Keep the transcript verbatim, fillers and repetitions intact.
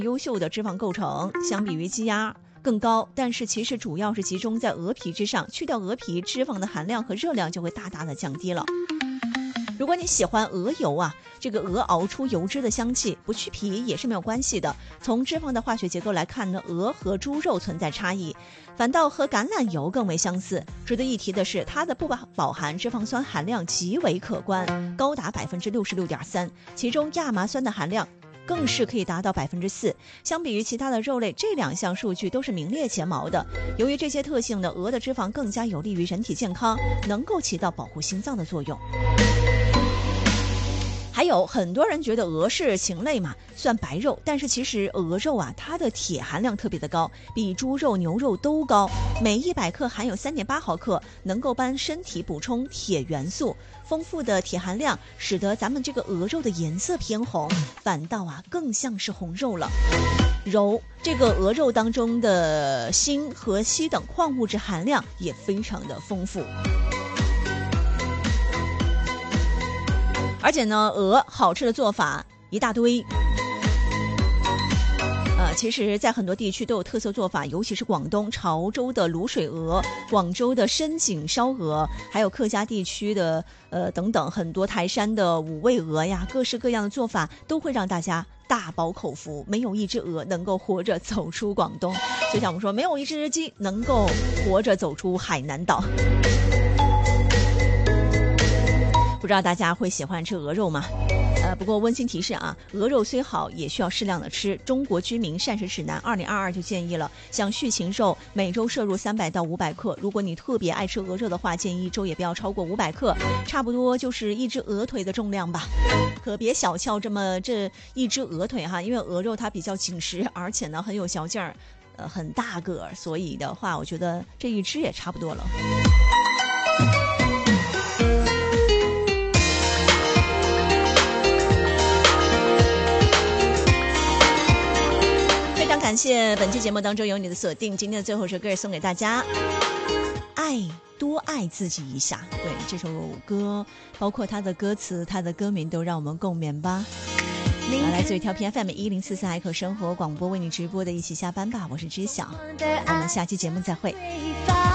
优秀的脂肪构成，相比于鸡鸭更高，但是其实主要是集中在鹅皮之上，去掉鹅皮，脂肪的含量和热量就会大大的降低了。如果你喜欢鹅油啊，这个鹅熬出油脂的香气，不去皮也是没有关系的。从脂肪的化学结构来看呢，鹅和猪肉存在差异，反倒和橄榄油更为相似。值得一提的是，它的不饱含脂肪酸含量极为可观，高达百分之六十六点三，其中亚麻酸的含量更是可以达到百分之四。相比于其他的肉类，这两项数据都是名列前茅的。由于这些特性呢，鹅的脂肪更加有利于人体健康，能够起到保护心脏的作用。还有很多人觉得鹅是禽类嘛，算白肉，但是其实鹅肉啊，它的铁含量特别的高，比猪肉、牛肉都高，每一百克含有 三点八毫克，能够帮身体补充铁元素。丰富的铁含量使得咱们这个鹅肉的颜色偏红，反倒啊更像是红肉了。鞣这个鹅肉当中的锌和硒等矿物质含量也非常的丰富。而且呢，鹅好吃的做法一大堆，呃，其实在很多地区都有特色做法，尤其是广东潮州的卤水鹅、广州的深井烧鹅，还有客家地区的呃等等很多台山的五味鹅呀，各式各样的做法都会让大家大饱口福。没有一只鹅能够活着走出广东，就像我们说，没有一只鸡能够活着走出海南岛。不知道大家会喜欢吃鹅肉吗？呃，不过温馨提示啊，鹅肉虽好，也需要适量的吃。中国居民膳食指南二零二二就建议了，像畜禽肉每周摄入三百到五百克。如果你特别爱吃鹅肉的话，建议一周也不要超过五百克，差不多就是一只鹅腿的重量吧。可别小瞧这么这一只鹅腿哈，因为鹅肉它比较紧实，而且呢很有嚼劲儿，呃很大个，所以的话，我觉得这一只也差不多了。感谢本期节目当中有你的锁定，今天的最后一首歌送给大家，爱多爱自己一下。对，这首歌包括它的歌词、它的歌名都让我们共勉吧。好，来自于调频 F M 一零四四海口生活广播为你直播的一起下班吧，我是知晓，我们下期节目再会。